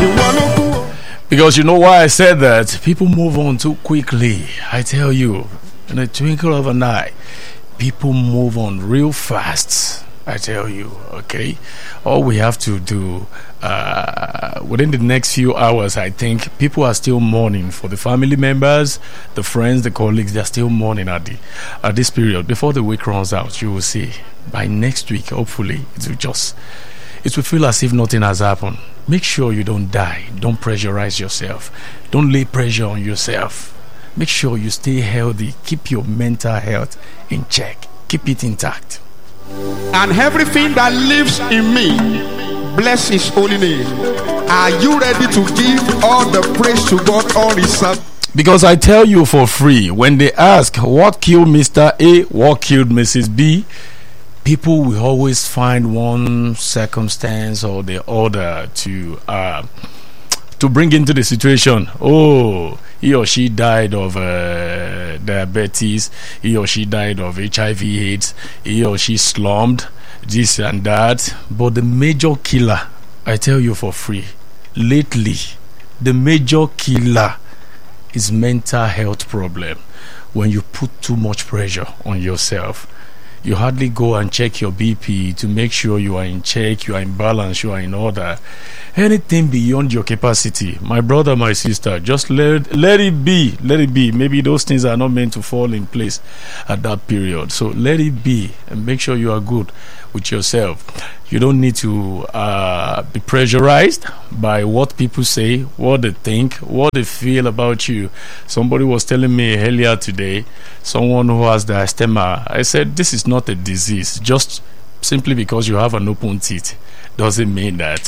Because you know why I said that? People move on too quickly. I tell you, in a twinkle of an eye, people move on real fast. I tell you, okay? All we have to do within the next few hours, I think people are still mourning for the family members, the friends, the colleagues. They're still mourning at this period. Before the week runs out, you will see. By next week, hopefully, it will feel as if nothing has happened. Make sure you don't die. Don't pressurize yourself. Don't lay pressure on yourself. Make sure you stay healthy. Keep your mental health in check. Keep it intact. And everything that lives in me, bless his holy name. Are you ready to give all the praise to God, all his son? Because I tell you for free, when they ask what killed Mr. A, what killed Mrs. B, people will always find one circumstance or the other to bring into the situation. Oh, he or she died of diabetes, he or she died of HIV/AIDS, he or she slumped, this and that. But the major killer, I tell you for free, lately, the major killer is mental health problem. When you put too much pressure on yourself, you hardly go and check your BP to make sure you are in check, you are in balance, you are in order. Anything beyond your capacity, my brother, my sister, just let it be. Let it be. Maybe those things are not meant to fall in place at that period. So let it be and make sure you are good with yourself. You don't need to be pressurized by what people say, what they think, what they feel about you. Somebody was telling me earlier today, someone who has diastema. I said, this is not a disease. Just simply because you have an open teeth doesn't mean that.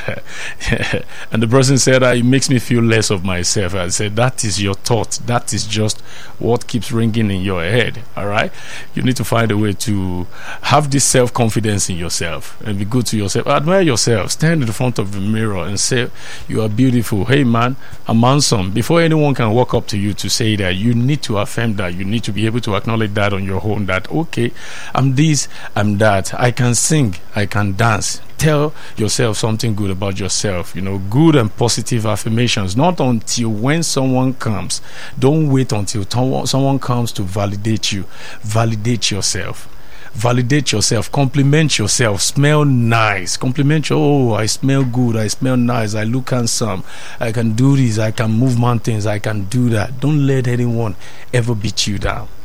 And the person said, it makes me feel less of myself. I said, that is your thought. That is just what keeps ringing in your head. All right, you need to find a way to have this self-confidence in yourself and be good to yourself. Admire yourself. Stand in the front of the mirror and say, you are beautiful. Hey man, I'm handsome. Before anyone can walk up to you to say that, you need to affirm that. You need to be able to acknowledge that on your own, that okay, I'm this, I'm that. I can sing, I can dance. Tell yourself something good about yourself, good and positive affirmations. Not until when someone comes. Don't wait until someone comes to validate you. Validate yourself. Validate yourself. Compliment yourself. Smell nice. Compliment I smell good. I smell nice. I look handsome. I can do this. I can move mountains. I can do that. Don't let anyone ever beat you down.